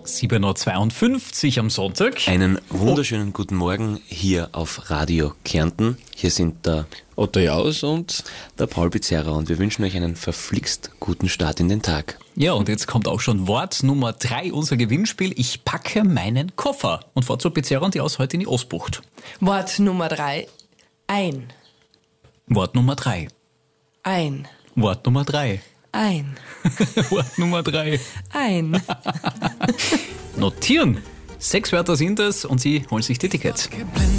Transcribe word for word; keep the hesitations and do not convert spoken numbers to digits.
sieben Uhr zweiundfünfzig am Sonntag. Einen wunderschönen guten Morgen hier auf Radio Kärnten. Hier sind der Otto Jaus und der Paul Pizzerra und wir wünschen euch einen verflixt guten Start in den Tag. Ja, und jetzt kommt auch schon Wort Nummer drei, unser Gewinnspiel. Ich packe meinen Koffer. Und fahrt zu Pizzerra und die aus heute in die Ostbucht. Wort Nummer drei. Ein. Wort Nummer drei. Ein. Wort Nummer drei. Ein. Wort Nummer drei. Ein. Notieren. Sechs Wörter sind es und Sie holen sich die Tickets.